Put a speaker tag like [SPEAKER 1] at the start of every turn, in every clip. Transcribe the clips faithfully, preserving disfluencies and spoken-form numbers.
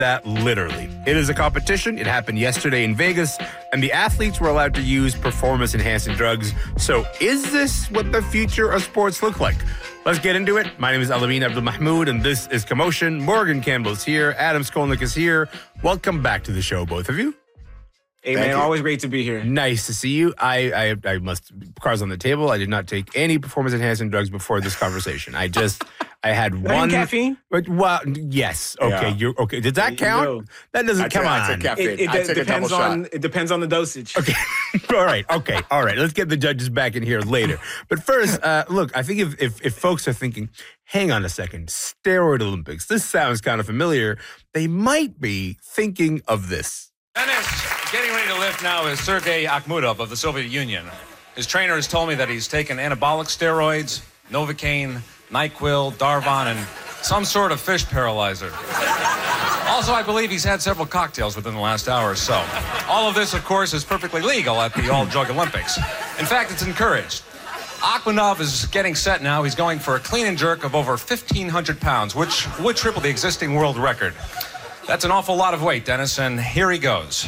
[SPEAKER 1] that literally. It is a competition. It happened yesterday in Vegas, and the athletes were allowed to use performance-enhancing drugs. So is this what the future of sports look like? Let's get into it. My name is Alameen Abdul-Mahmoud, and this is Commotion. Morgan Campbell's here. Adam Skolnick is here. Welcome back to the show, both of you.
[SPEAKER 2] Hey, Thank man, you. Always great to be here.
[SPEAKER 1] Nice to see you. I, I, I must, cards on the table. I did not take any performance-enhancing drugs before this conversation. I just, I had one.
[SPEAKER 2] Caffeine?
[SPEAKER 1] Well, yes. Okay.
[SPEAKER 2] Yeah.
[SPEAKER 1] You're okay. Did that count? That doesn't
[SPEAKER 3] I'd
[SPEAKER 1] come
[SPEAKER 3] say,
[SPEAKER 1] on.
[SPEAKER 3] I'd say caffeine.
[SPEAKER 2] It, it,
[SPEAKER 3] I'd
[SPEAKER 2] it depends on.
[SPEAKER 3] shot.
[SPEAKER 2] It depends on the dosage.
[SPEAKER 1] Okay. All right. Okay. All right. Let's get the judges back in here later. But first, uh, look, I think if, if if folks are thinking, hang on a second, steroid Olympics, this sounds kind of familiar, they might be thinking of this.
[SPEAKER 4] Dennis, getting ready to lift now is Sergei Akhmudov of the Soviet Union. His trainer has told me that he's taken anabolic steroids, Novocaine, NyQuil, Darvon, and some sort of fish paralyzer. Also, I believe he's had several cocktails within the last hour or so. All of this, of course, is perfectly legal at the All-Drug Olympics. In fact, it's encouraged. Akhmudov is getting set now. He's going for a clean and jerk of over fifteen hundred pounds, which would triple the existing world record. That's an awful lot of weight, Dennis, and here he goes.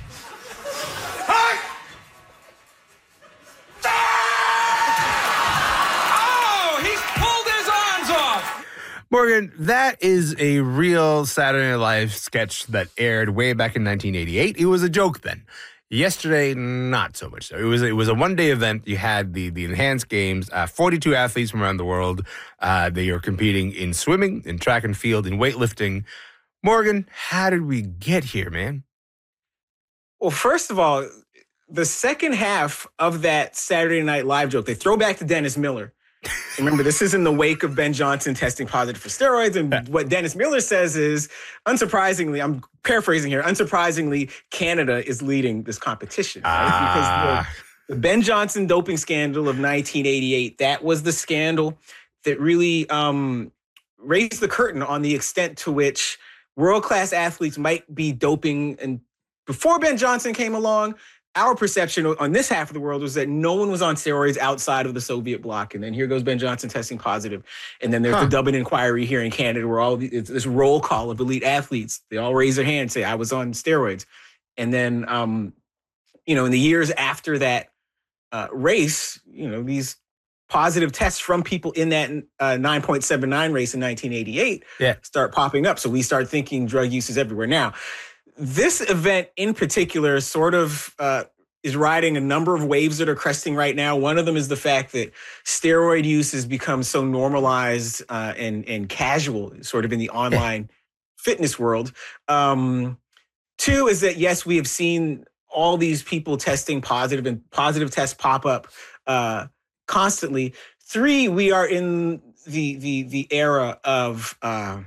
[SPEAKER 4] Oh, he's pulled his arms off!
[SPEAKER 1] Morgan, that is a real Saturday Night Live sketch that aired way back in nineteen eighty-eight. It was a joke then. Yesterday, not so much so. It was it was a one-day event. You had the the enhanced games, uh, forty-two athletes from around the world. Uh, they are competing in swimming, in track and field, in weightlifting. Morgan, how did we get here, man?
[SPEAKER 2] Well, first of all, the second half of that Saturday Night Live joke, they throw back to Dennis Miller. Remember, this is in the wake of Ben Johnson testing positive for steroids. And what Dennis Miller says is, unsurprisingly, I'm paraphrasing here, unsurprisingly, Canada is leading this competition. Right?
[SPEAKER 1] Ah.
[SPEAKER 2] Because the, the Ben Johnson doping scandal of nineteen eighty-eight, that was the scandal that really um, raised the curtain on the extent to which world-class athletes might be doping. And before Ben Johnson came along, our perception on this half of the world was that no one was on steroids outside of the Soviet bloc. And then here goes Ben Johnson testing positive. And then there's huh. the Dublin inquiry here in Canada where all the, it's this roll call of elite athletes. They all raise their hand and say, I was on steroids. And then, um, you know, in the years after that uh, race, you know, these positive tests from people in that uh, nine point seven nine race in nineteen eighty-eight
[SPEAKER 1] yeah.
[SPEAKER 2] start popping up. So we start thinking drug use is everywhere. Now, this event in particular sort of uh, is riding a number of waves that are cresting right now. One of them is the fact that steroid use has become so normalized uh, and, and casual sort of in the online fitness world. Um, two is that, yes, we have seen all these people testing positive and positive tests pop up uh, constantly. Three, we are in the the the era of uh,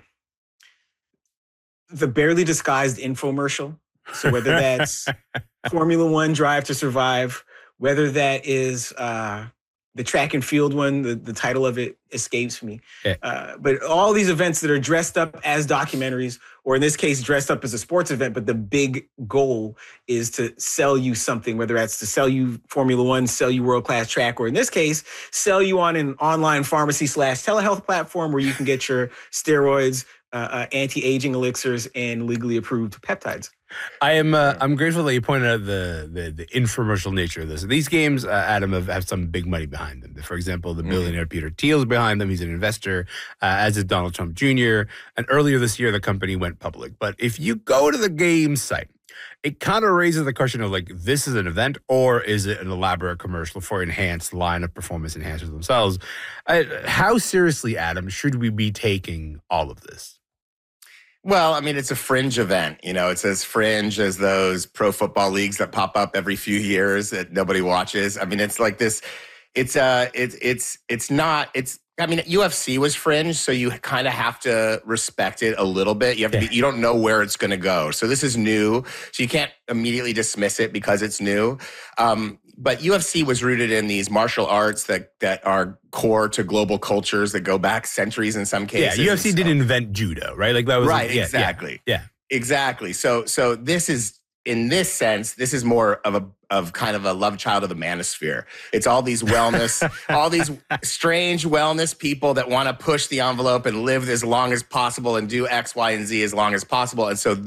[SPEAKER 2] the barely disguised infomercial. So whether that's Formula One Drive to Survive, whether that is uh, the track and field one, the, the title of it escapes me. Yeah. Uh, but all these events that are dressed up as documentaries, or in this case, dressed up as a sports event, but the big goal is to sell you something, whether that's to sell you Formula One, sell you world-class track, or in this case, sell you on an online pharmacy slash telehealth platform where you can get your steroids, uh, uh, anti-aging elixirs, and legally approved peptides.
[SPEAKER 1] I am. Uh, I'm grateful that you pointed out the, the the infomercial nature of this. These games, uh, Adam, have, have some big money behind them. For example, the billionaire mm-hmm. Peter Thiel is behind them. He's an investor, uh, as is Donald Trump Junior And earlier this year, the company went public. But if you go to the game site, it kind of raises the question of, like, this is an event or is it an elaborate commercial for enhanced line of performance enhancers themselves? Uh, how seriously, Adam, should we be taking all of this?
[SPEAKER 3] Well, I mean, it's a fringe event. You know, it's as fringe as those pro football leagues that pop up every few years that nobody watches. I mean, it's like this. It's uh, it's it's it's not. It's. I mean, U F C was fringe, so you kind of have to respect it a little bit. You have to. Be, you don't know where it's going to go. So this is new, so you can't immediately dismiss it because it's new. Um, But U F C was rooted in these martial arts that that are core to global cultures that go back centuries in some cases.
[SPEAKER 1] Yeah, U F C didn't invent judo, right? Like that was
[SPEAKER 3] right.
[SPEAKER 1] Like, yeah,
[SPEAKER 3] exactly.
[SPEAKER 1] Yeah, yeah,
[SPEAKER 3] exactly. So so this is in this sense, this is more of a of kind of a love child of the manosphere. It's all these wellness, all these strange wellness people that want to push the envelope and live as long as possible and do X, Y, and Z as long as possible. And so